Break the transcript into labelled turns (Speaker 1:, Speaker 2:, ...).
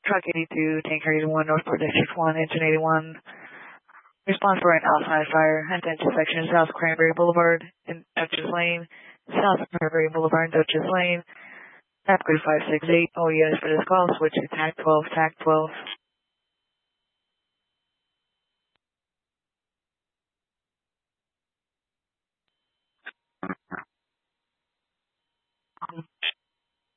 Speaker 1: Truck 82, Tanker 81, Northport District 1, Engine 81. Response for an outside fire at the intersection South Cranberry Boulevard and Dutchess Lane, South Cranberry Boulevard and Dutchess Lane. Applicant 568. All units for this call switch to TAC 12, TAC 12.